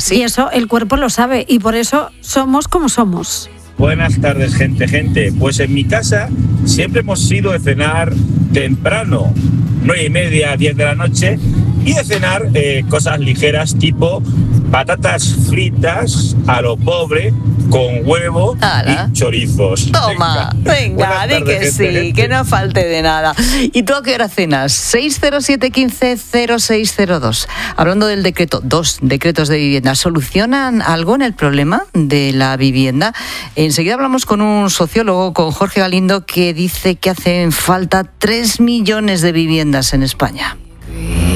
Sí. Y eso el cuerpo lo sabe y por eso somos como somos. Buenas tardes, gente. Pues en mi casa siempre hemos sido de cenar temprano, 9:30, 10 de la noche, y de cenar cosas ligeras tipo patatas fritas a lo pobre con huevo y chorizos. Toma, venga, di que sí, que no falte de nada. ¿Y tú a qué hora cenas? 607-15-0602. Hablando del decreto, 2 decretos de vivienda, ¿solucionan algo en el problema de la vivienda? Enseguida hablamos con un sociólogo, con Jorge Galindo, que dice que hacen falta 3 millones de viviendas en España.